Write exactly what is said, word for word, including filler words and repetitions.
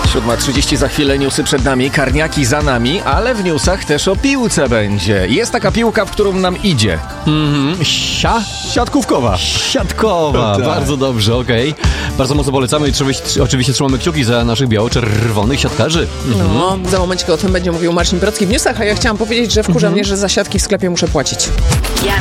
siódma trzydzieści, za chwilę newsy przed nami, karniaki za nami, ale w newsach też o piłce będzie. Jest taka piłka, w którą nam idzie. Mhm. Sia? Siatkówkowa. Siatkowa, tak. Bardzo dobrze, okej. Okay. Bardzo mocno polecamy i oczywiście, oczywiście trzymamy kciuki za naszych biało-czerwonych siatkarzy. Mhm. No, za momencik o tym będzie mówił Marcin Brocki w newsach, a ja chciałam powiedzieć, że wkurza mhm. mnie, że za siatki w sklepie muszę płacić.